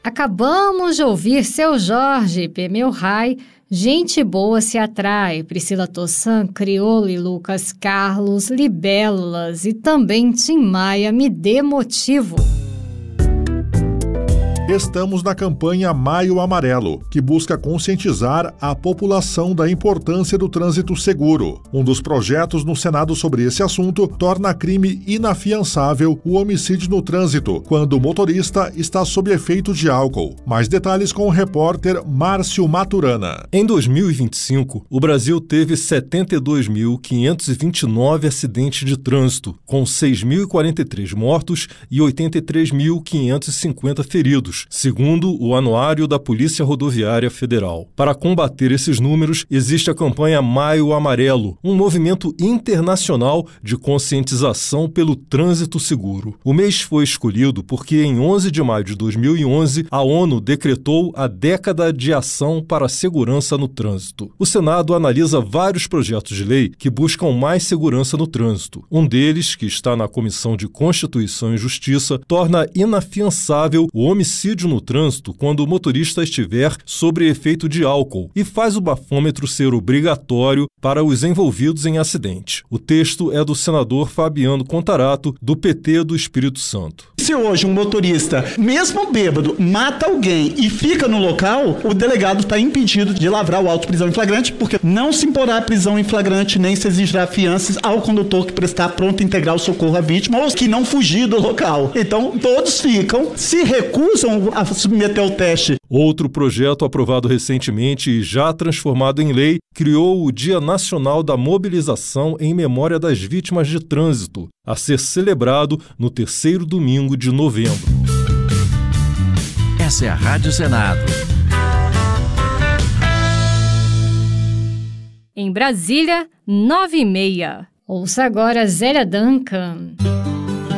Acabamos de ouvir Seu Jorge, Pemeu Rai, Gente Boa Se Atrai, Priscila Tossan, Criolo e Lucas Carlos, Libélulas e também Tim Maia, Me Dê Motivo. Estamos na campanha Maio Amarelo, que busca conscientizar a população da importância do trânsito seguro. Um dos projetos no Senado sobre esse assunto torna crime inafiançável o homicídio no trânsito, quando o motorista está sob efeito de álcool. Mais detalhes com o repórter Márcio Maturana. Em 2025, o Brasil teve 72.529 acidentes de trânsito, com 6.043 mortos e 83.550 feridos, segundo o Anuário da Polícia Rodoviária Federal. Para combater esses números, existe a campanha Maio Amarelo, um movimento internacional de conscientização pelo trânsito seguro. O mês foi escolhido porque, em 11 de maio de 2011, a ONU decretou a Década de Ação para a Segurança no Trânsito. O Senado analisa vários projetos de lei que buscam mais segurança no trânsito. Um deles, que está na Comissão de Constituição e Justiça, torna inafiançável o homicídio no trânsito quando o motorista estiver sob efeito de álcool e faz o bafômetro ser obrigatório para os envolvidos em acidente. O texto é do senador Fabiano Contarato, do PT do Espírito Santo. Se hoje um motorista, mesmo bêbado, mata alguém e fica no local, o delegado está impedido de lavrar o auto de prisão em flagrante, porque não se imporá prisão em flagrante nem se exigirá fianças ao condutor que prestar pronto integral socorro à vítima ou que não fugir do local. Então, todos ficam, se recusam a submeter ao teste. Outro projeto aprovado recentemente e já transformado em lei criou o Dia Nacional da Mobilização em Memória das Vítimas de Trânsito, a ser celebrado no terceiro domingo de novembro. Essa é a Rádio Senado. Em Brasília, 9h30. Ouça agora Zélia Duncan.